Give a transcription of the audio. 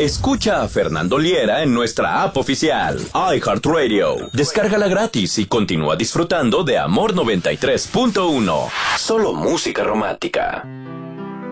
Escucha a Fernando Liera en nuestra app oficial, iHeartRadio. Descárgala gratis y continúa disfrutando de Amor 93.1. Solo música romántica.